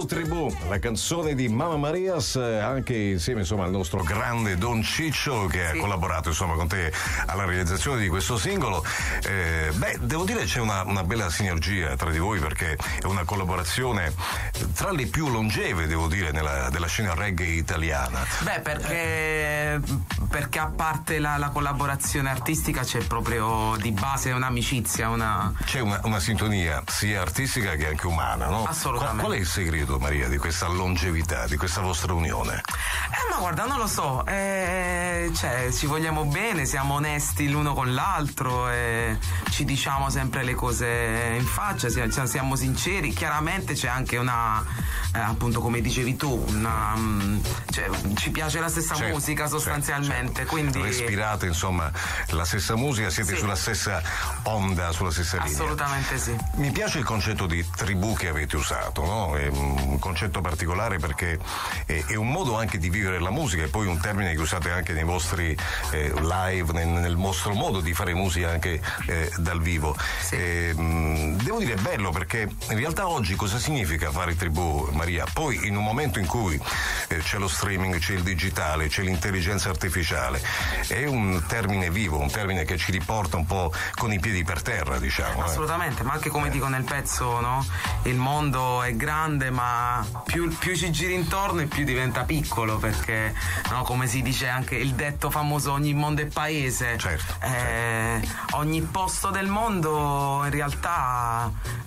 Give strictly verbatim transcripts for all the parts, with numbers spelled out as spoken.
su Tribù, la canzone di Mamma Marias, anche insieme insomma al nostro grande Don Ciccio che sì. ha collaborato insomma con te alla realizzazione di questo singolo. Eh, beh, devo dire c'è una, una bella sinergia tra di voi, perché è una collaborazione tra le più longeve, devo dire, nella, della scena reggae italiana. Beh, perché, perché a parte la, la collaborazione artistica c'è proprio di base un'amicizia, una... c'è una, una sintonia sia artistica che anche umana, no? Assolutamente. Qual, qual è il segreto, Maria, di questa longevità, di questa vostra unione? Eh, ma guarda, non lo so, eh, cioè, ci vogliamo bene, siamo onesti l'uno con l'altro, eh, ci diciamo sempre le cose in faccia, siamo, siamo sinceri. Chiaramente c'è anche una, eh, appunto come dicevi tu, una, cioè, ci piace la stessa certo, musica sostanzialmente, certo, certo. quindi respirate insomma la stessa musica, siete sì. sulla stessa onda, sulla stessa linea. Assolutamente sì. Mi piace il concetto di tribù che avete usato, no? È un concetto particolare perché è, è un modo anche di vivere la musica, e poi un termine che usate anche nei vostri eh, live, nel, nel vostro modo di fare musica anche eh, dal vivo. Sì. E, mh, devo dire è bello, perché in realtà oggi cosa significa fare tribù, Maria? Poi in un momento in cui eh, c'è lo streaming, c'è il digitale, c'è l'intelligenza artificiale, è un termine vivo, un termine che ci riporta un po' con i piedi per terra, diciamo. Assolutamente, eh. ma anche come eh. dico nel pezzo, no? Il mondo è grande, ma più, più ci giri intorno e più diventa piccolo, perché no, come si dice anche il detto famoso, ogni mondo è paese. Certo, eh, certo. Ogni posto del mondo in realtà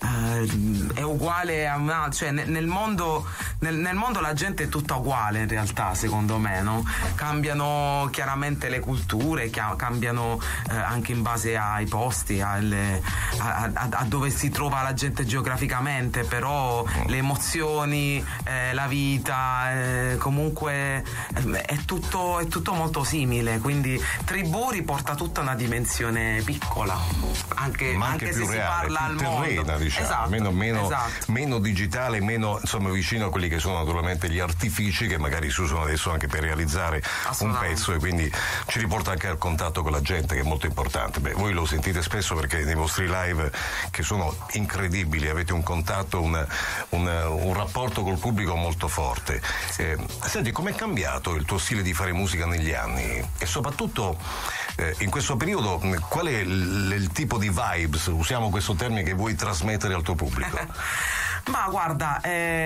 eh, è uguale a una, cioè nel, nel mondo nel, nel mondo la gente è tutta uguale in realtà, secondo me, no? Cambiano chiaramente le culture, cambiano eh, anche in base ai posti, alle, a, a, a dove si trova la gente geograficamente, però le emozioni, eh, la vita, eh, comunque eh, è tutto è tutto molto simile, quindi Tribù riporta tutta una dimensione piccola, anche, ma anche, anche se più si reale, parla più al terrena, mondo, diciamo, esatto, meno, meno, esatto. meno digitale, meno insomma vicino a quelli che sono naturalmente gli artifici che magari si usano adesso anche per realizzare un pezzo, e quindi ci riporta anche al contatto con la gente, che è molto importante. Beh, voi lo sentite spesso perché nei vostri live, che sono incredibili, avete un contatto, un, un, un rapporto col pubblico molto forte. Eh, senti, com'è cambiato il tuo stile di fare musica negli anni, e soprattutto eh, in questo periodo qual è il, il tipo di vibes, usiamo questo termine, che vuoi trasmettere al tuo pubblico? Ma guarda,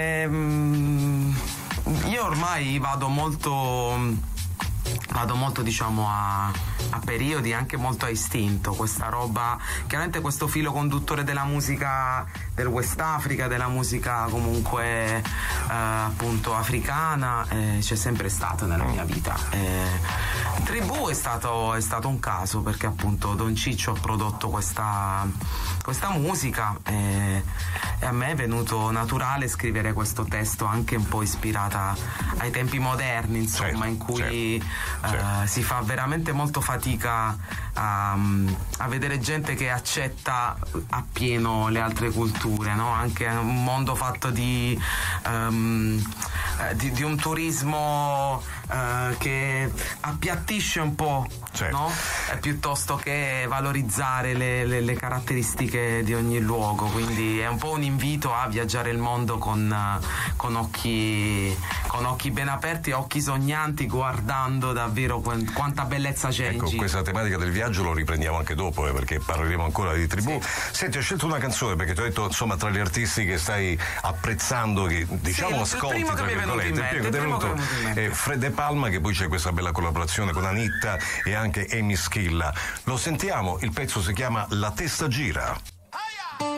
ehm, io ormai vado molto vado molto diciamo a, a periodi, anche molto a istinto, questa roba, chiaramente questo filo conduttore della musica del West Africa, della musica comunque eh, appunto africana, eh, c'è sempre stato nella mia vita. eh, Tribù è stato, è stato un caso, perché appunto Don Ciccio ha prodotto questa, questa musica, e, e a me è venuto naturale scrivere questo testo, anche un po' ispirata ai tempi moderni, insomma, certo, in cui certo. Uh, si fa veramente molto fatica a, a vedere gente che accetta appieno le altre culture, no? Anche un mondo fatto di, um, di, di un turismo uh, che appiattisce un po', certo. no? Eh, piuttosto che valorizzare le, le, le caratteristiche di ogni luogo, quindi è un po' un invito a viaggiare il mondo con, uh, con occhi con occhi ben aperti, occhi sognanti, guardando davvero quanta bellezza c'è ecco, in giro. Questa tematica del viaggio lo riprendiamo anche dopo, eh, perché parleremo ancora di Tribù. Sì. Senti, ho scelto una canzone perché ti ho detto, insomma, tra gli artisti che stai apprezzando, che diciamo sì, ascolti, tra virgolette, il primo che è venuto è Fred De Palma, che poi c'è questa bella collaborazione con Anitta e anche Amy Schilla. Lo sentiamo, il pezzo si chiama La testa gira.